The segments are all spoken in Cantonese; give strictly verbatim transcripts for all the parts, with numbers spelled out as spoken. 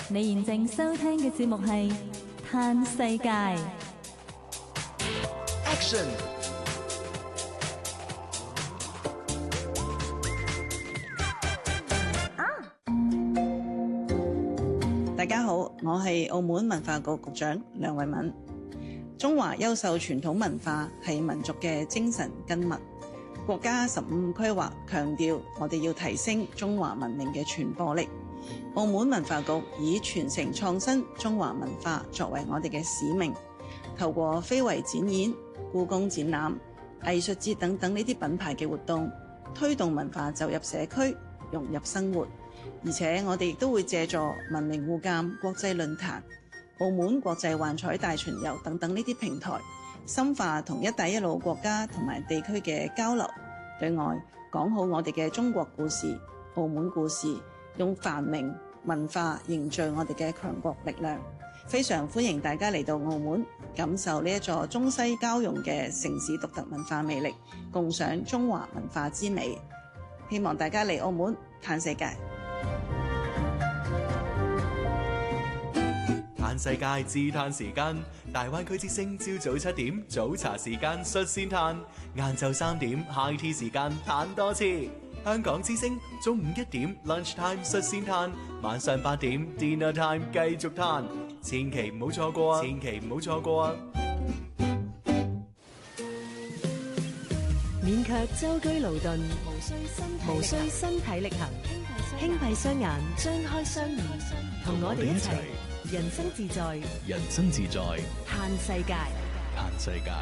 你現正收聽嘅節目係《嘆世界》。 Action！ 大家好，我係澳門文化局局長梁慧敏。中華優秀傳統文化係民族嘅精神根脈。國家十五規劃強調，我哋要提升中華文明嘅傳播力。澳門文化局以傳承創新中華文化作為我哋嘅使命，透過非遺展演、故宮展覽、藝術節等等呢啲品牌嘅活動，推動文化走入社區，融入生活。而且我哋亦都會借助文明互鑑國際論壇、澳門國際幻彩大巡遊等等呢啲平台，深化同一帶一路國家同埋地區嘅交流，對外講好我哋嘅中國故事、澳門故事，用繁榮文化凝聚我哋嘅強國力量。非常歡迎大家嚟到澳門，感受呢一座中西交融嘅城市獨特文化魅力，共賞中華文化之美。希望大家嚟澳門嘆世界。 嘆世界自嘆時間，大灣區之聲朝早七點早茶時間率先嘆，晏晝三點 high tea 時間嘆多次。香港之聲中午一點 lunch time 率先嘆，晚上八點 dinner time 繼續嘆，千祈唔好錯過啊！千祈唔好錯過啊！ 免卻舟車勞頓，無需身無需身體力行，輕閉雙眼，張開雙耳，同我哋一齊人生自在， 人生自在， 嘆世界， 嘆世界。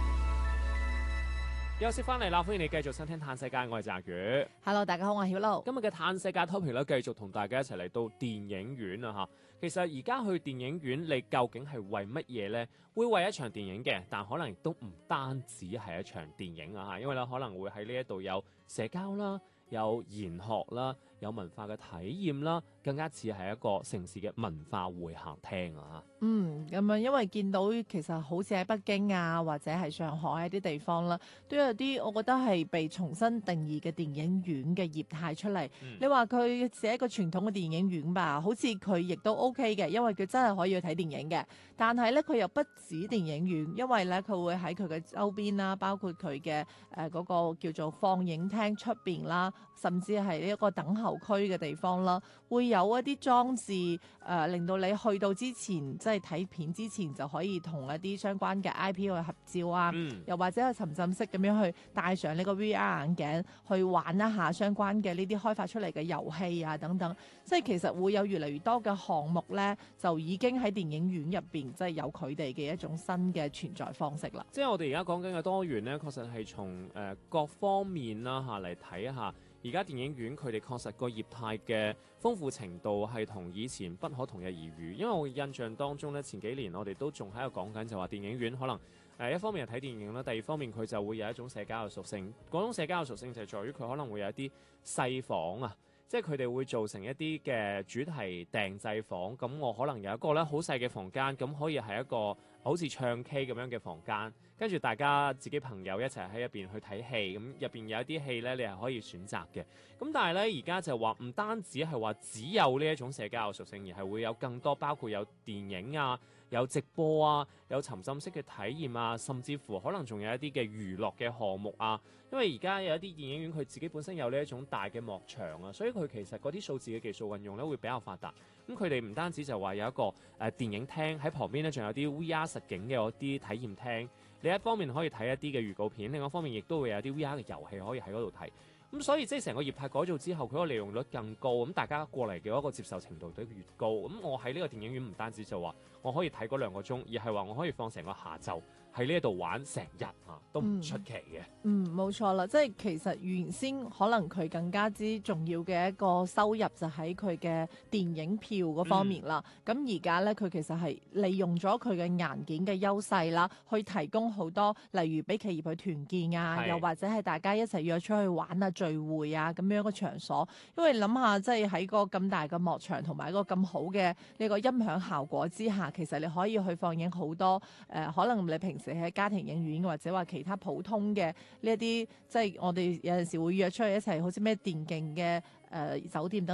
休息翻嚟啦，歡迎你繼續收聽《嘆世界》，我係澤宇。 Hello， 大家好，我係曉露。 今日嘅《嘆世界》topic 咧，繼續同大家一齊嚟到電影院啊吓。其實而家去電影院，你究竟係為乜嘢呢？會為一場電影嘅，但可能亦都唔單止係一場電影啊吓，因為咧可能會喺呢一度有社交啦，有研學啦，有文化嘅體驗啦，更加似係一個城市嘅文化會客廳啊！ 嗯，咁啊，因為見到其實好似喺北京啊，或者係上海一啲地方啦，都有啲我覺得係被重新定義嘅電影院嘅業態出嚟。嗯、你話佢係一個傳統嘅電影院吧，好似佢亦都 OK 嘅，因為佢真係可以去睇電影嘅。但係咧，佢又不止電影院，因為咧佢會喺佢嘅周邊啦，包括佢嘅誒嗰個叫做放映廳出邊啦，甚至係呢一個等候區嘅地方啦，會有一啲裝置誒、呃，令到你去到之前，即係睇片之前就可以同一啲相關嘅 I P 去合照啊，嗯、又或者係沉浸式咁樣去戴上呢個 V R 眼鏡去玩一下相關嘅呢啲開發出嚟嘅遊戲啊等等，即係其實會有越嚟越多嘅項目咧，就已經喺電影院入邊即係有佢哋嘅一種新嘅存在方式啦。 即係我哋而家講緊嘅多元咧，確實係從誒、呃、各方面啦嚇嚟睇一下。而家電影院佢哋確實個業態嘅豐富程度係同以前不可同日而語，因為我印象當中咧，前幾年我哋都仲喺度講緊就話電影院可能誒、呃、一方面係睇電影啦，第二方面佢就會有一種社交嘅屬性。嗰種社交嘅屬性就係在於佢可能會有一啲細房啊，即係佢哋會做成一啲嘅主題訂製房。咁我可能有一個咧好細嘅房間，咁可以係一個好似唱 K 咁樣嘅房間。跟住大家自己朋友一齊喺入邊去睇戲，咁入邊有一啲戲呢，你係可以選擇嘅。咁但係呢，而家就話唔單止係話只有呢一種社交嘅屬性，而係會有更多，包括有電影啊、有直播啊、有沉浸式嘅體驗啊，甚至乎可能仲有一啲嘅娛樂嘅項目啊。因為而家有一啲電影院佢自己本身有呢一種大嘅幕牆啊，所以佢其實嗰啲數字嘅技術運用呢會比較發達。咁佢哋唔單止就話有一個誒、呃、電影廳喺旁邊呢，仲有啲 V R 實景嘅嗰啲體驗廳。你一方面可以睇一啲嘅預告片，另一方面亦都會有啲 V R 嘅遊戲可以喺嗰度睇。咁所以即係成個業態改造之後，佢個利用率更高，咁大家過嚟嘅一個接受程度都越高。咁我喺呢個電影院唔單止就話我可以睇嗰兩個鐘，而係話我可以放成個下晝喺呢一度玩成日啊，都唔出奇嘅。 嗯，冇錯啦，即係其實原先可能佢更加之重要嘅一個收入就喺佢嘅電影票嗰方面啦。咁而家咧，佢其實係利用咗佢嘅硬件嘅優勢啦，去提供好多例如俾企業去團建啊，是又或者係大家一齊約出去玩啊、聚會啊咁樣嘅場所。因為諗下，即係喺個咁大嘅幕牆同埋一個咁好嘅呢個音響效果之下，其實你可以去放映好多誒、呃，可能你平時喺家庭影院或者話其他普通嘅呢一啲，即係我哋有陣時會約出去一齊，好似咩電競嘅誒酒店等。